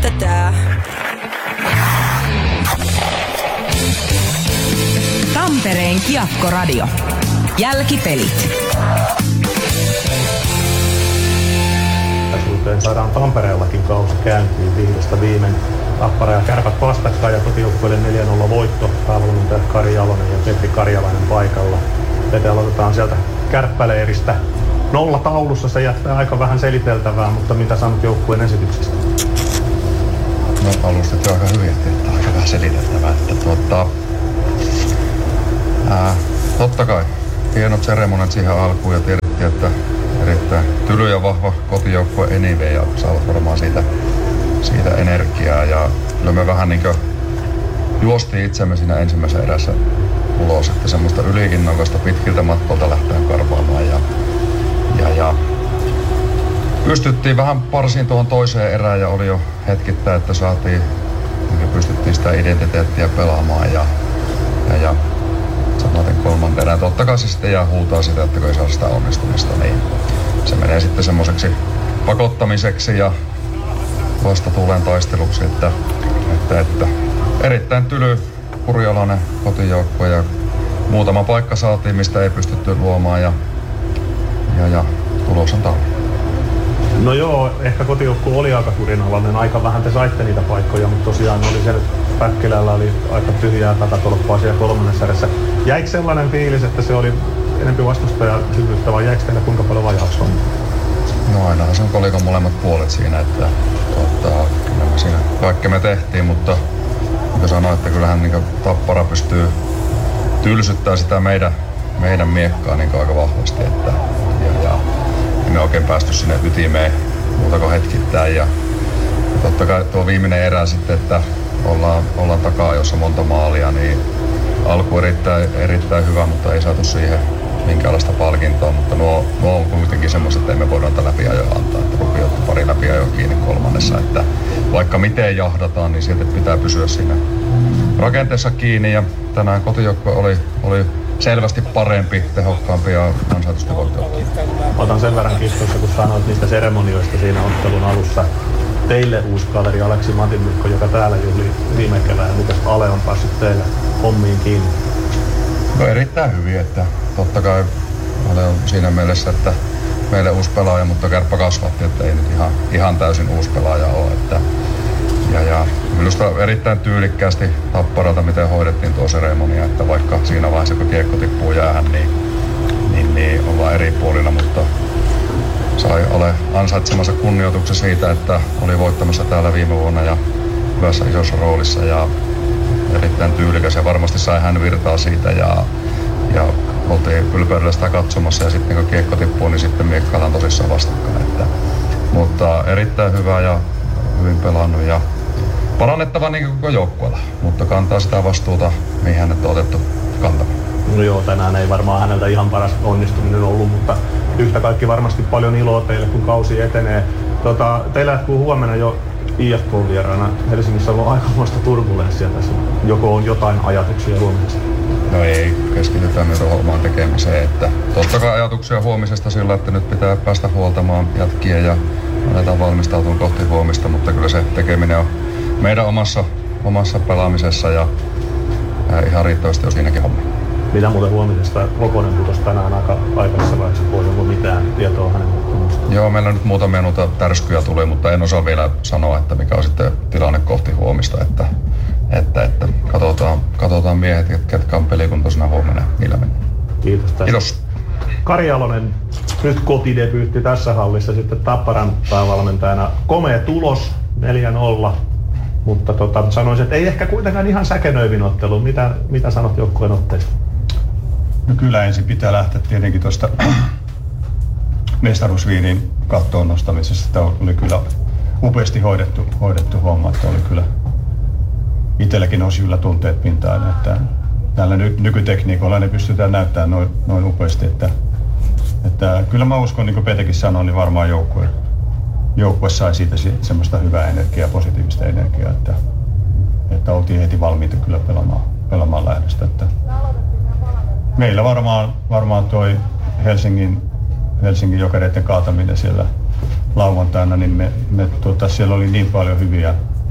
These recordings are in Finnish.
vetää. Tampereen Kiekko-radio. Jälkipelit. Saadaan Tampereellakin kausi käyntiin vihdosta viimein. Tappara ja Kärpät vastakkain ja kotijoukkueelle 4-0 voitto. Päävalmentaja Kari Jalonen ja Petri Karjalainen paikalla. Pete, aloitetaan sieltä kärppäleiristä. 0 taulussa, se jättää aika vähän seliteltävää, mutta mitä sanot joukkueen esityksestä? No alustettiin aika hyvin, että aika vähän seliteltävää. Totta kai hienot seremoniat siihen alkuun ja tiedettiin, että erittäin tyly ja vahva kotijoukkue anyway ja saavat varmaan siitä energiaa ja kyllä me vähän niin kuin juostiin itsemme siinä ensimmäisen erässä ulos, että semmoista yliinnokasta pitkiltä matkolta lähtien karvaamaan ja pystyttiin vähän parsiin tuohon toiseen erään ja oli jo hetkittäin, että pystyttiin sitä identiteettiä pelaamaan ja samaten kolmanteen erään. Totta kai se sitten jää huutaa sitä, että kun ei saa sitä onnistumista, niin se menee sitten semmoiseksi pakottamiseksi ja vastatuulen taisteluksi, että erittäin tyly, kurjalainen kotijoukkue ja muutama paikka saatiin, mistä ei pystytty luomaan ja tulos on taulu. No joo, ehkä kotijoukkue oli aika kurinalainen, aika vähän te saitte niitä paikkoja, mutta tosiaan oli se nyt Päkkilällä oli aika tyhjää takatolppaa siellä kolmannessa erässä. Jäikö sellainen fiilis, että se oli enempi vastustaja hyvyyttä vai jäikö teillä kuinka paljon vajaaksi on? No ainahan se on kolikon molemmat puolet siinä, että kyllä me siinä kaikki me tehtiin, mutta niin kuin sanoin, että kyllähän niin Tappara pystyy tylsyttämään sitä meidän miekkaa niin aika vahvasti, että emme oikein päästy sinne ytimeen muuta kuin hetkittäin ja totta kai tuo viimeinen erä sitten, että ollaan takaa jossa monta maalia, niin alku erittäin hyvä, mutta ei saatu siihen minkäänlaista palkintoa, mutta nuo on kuitenkin semmoiset, että emme voida antaa läpiajoa antaa, että Rupi otti pari läpiajoa kiinni kolmannessa, että vaikka miten jahdataan, niin sieltä pitää pysyä siinä rakenteessa kiinni ja tänään kotijoukkue oli selvästi parempi, tehokkaampi ja ansaitusti voittoakin. Otan sen verran kistossa, kun sanoit niistä seremonioista siinä ottelun alussa. Teille uusi kaveri Aleksi Matinmikko, joka täällä juhli viime keväänä. Mitäs Ale on päässyt teille hommiin kiinni? No erittäin hyvin, että totta kai Ale on siinä mielessä, että meille uusi pelaaja, mutta Kärppä kasvatti, että ei nyt ihan täysin uusi pelaaja ole. Että, ja minusta erittäin tyylikkäästi Tapparalta, miten hoidettiin tuo seremonia, että vaikka siinä vaiheessa kun kiekko tippuu jäähän, niin ollaan eri puolilla, mutta sai Ale ansaitsemansa kunnioituksen siitä, että oli voittamassa täällä viime vuonna ja hyvässä isossa roolissa ja erittäin tyylikäs ja varmasti sai hän virtaa siitä ja oltiin ylpeydellä sitä katsomassa ja sitten kun kiekko tippuu, niin sitten miekkaillaan tosissaan vastakkain. Mutta erittäin hyvä ja hyvin pelannut ja parannettava niin kuin koko joukkueella, mutta kantaa sitä vastuuta, mihin hänet on otettu kantamaan. No joo, tänään ei varmaan häneltä ihan paras onnistuminen ollut, mutta yhtä kaikki varmasti paljon iloa teille, kun kausi etenee. Teillä jatkuu huomenna jo IFK-vieraana. Helsingissä on ollut aikamoista turbulenssia tässä. Joko on jotain ajatuksia huomisesta? No ei, keskitytään nyt omaan tekemiseen. Että totta kai ajatuksia huomisesta sillä, että nyt pitää päästä huoltamaan jätkiä ja aletaan valmistautua kohti huomista, mutta kyllä se tekeminen on meidän omassa pelaamisessa ja ihan riittävästi on siinäkin homma. Mitä muuten huomisesta? Rokonen putosi tänään aika aikaisessa vaiheessa pois. Onko mitään tietoa hänen muuttumasta? Joo, meillä nyt muutamia noita tärskyjä tuli, mutta en osaa vielä sanoa, että mikä on sitten tilanne kohti huomista. Että katsotaan miehet, ketkä on pelikuntoisena huomenna, niillä mennään. Kiitos tästä. Kiitos. Kari Jalonen, nyt kotidebyytti tässä hallissa sitten Tapparan päävalmentajana. Komea tulos, 4-0. Mutta sanoisin, että ei ehkä kuitenkaan ihan säkenöivin ottelu. Mitä sanot joukkueen otteesta? No kyllä ensin pitää lähteä tietenkin tuosta mestaruusviinin kattoon nostamisesta. Tämä oli kyllä upeasti hoidettu homma, että oli kyllä itselläkin nousi kyllä tunteet pintaan, että tällä nykytekniikolla ne pystytään näyttämään noin upeasti, että kyllä mä uskon, niin kuin Petekin sanoi, niin varmaan joukkue sai siitä semmoista hyvää energiaa, positiivista energiaa, että oltiin heti valmiita kyllä pelaamaan lähdöstä. Että meillä varmaan toi Helsingin Jokereiden kaataminen siellä lauantaina, niin siellä oli niin paljon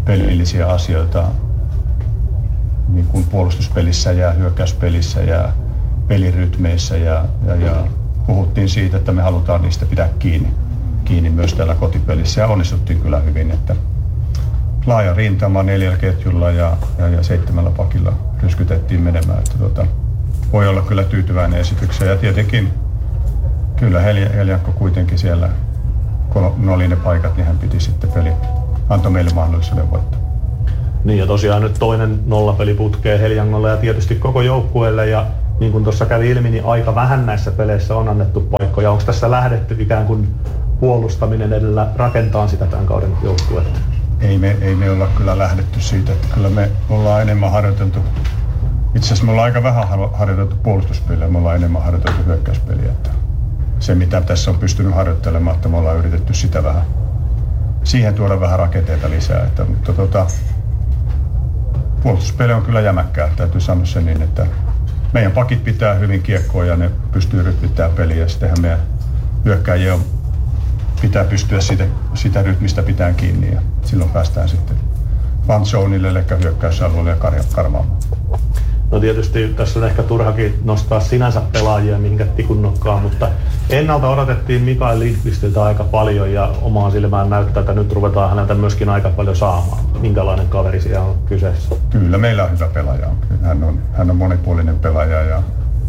pelillisiä asioita niin kuin puolustuspelissä ja hyökkäyspelissä ja pelirytmeissä ja puhuttiin siitä, että me halutaan niistä pitää kiinni myös täällä kotipelissä ja onnistuttiin kyllä hyvin, että laaja rintama 4 ketjulla ja 7 pakilla ryskytettiin menemään, että voi olla kyllä tyytyväinen esitykseen ja tietenkin kyllä Heliankko kuitenkin siellä, kun oli ne paikat, niin hän piti sitten antoi meille mahdollisuuden voittaa. Niin ja tosiaan nyt toinen nollapeli putkee Heliangolle ja tietysti koko joukkueelle ja niin kuin tuossa kävi ilmi, niin aika vähän näissä peleissä on annettu paikkoja. Onko tässä lähdetty ikään kuin puolustaminen edellä rakentaa sitä tämän kauden joukkuetta? Ei me olla kyllä lähdetty siitä, että kyllä me ollaan enemmän harjoiteltu. Itse asiassa me ollaan aika vähän harjoiteltu puolustuspeliä, me ollaan enemmän harjoiteltu hyökkäyspeliä. Että se mitä tässä on pystynyt harjoittelemaan, että me ollaan yritetty sitä vähän, siihen tuoda vähän rakenteita lisää. Mutta puolustuspeli on kyllä jämäkkää, täytyy sanoa se niin, että meidän pakit pitää hyvin kiekkoa ja ne pystyy rytmittämään peliä ja sittenhän meidän hyökkääjiä pitää pystyä sitä rytmistä pitämään kiinni ja silloin päästään sitten one zoneille eli hyökkäysalueelle ja karmaamaan. No tietysti tässä on ehkä turhakin nostaa sinänsä pelaajia minkä tikun nokkaan, mutta ennalta odotettiin Mikael Lindqvistiltä aika paljon ja omaan silmään näyttää, että nyt ruvetaan häneltä myöskin aika paljon saamaan. Minkälainen kaveri siellä on kyseessä? Kyllä meillä on hyvä pelaaja. Hän on monipuolinen pelaaja ja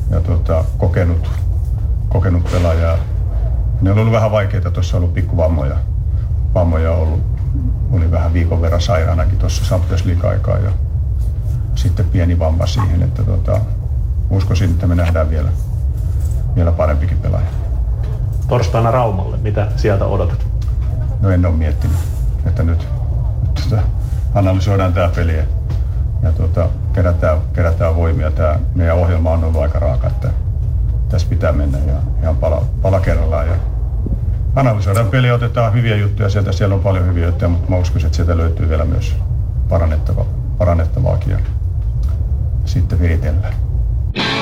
kokenut pelaaja. Ne on ollut vähän vaikeita, tuossa on ollut pikkuvammoja. Vammoja oli vähän viikon verran sairaanakin tuossa Champions League-aikaa ja sitten pieni vamma siihen, että uskoisin, että me nähdään vielä parempikin pelaaja. Torstaina Raumalle, mitä sieltä odotat? No en ole miettinyt, että nyt analysoidaan tämä peli ja kerätään voimia. Tämä meidän ohjelma on ollut aika raaka, että tässä pitää mennä ja ihan pala kerrallaan. Ja analysoidaan peliä, otetaan hyviä juttuja sieltä, siellä on paljon hyviä juttuja, mutta mä uskoisin, että sieltä löytyy vielä myös parannettavaakin ja sitten viritellään.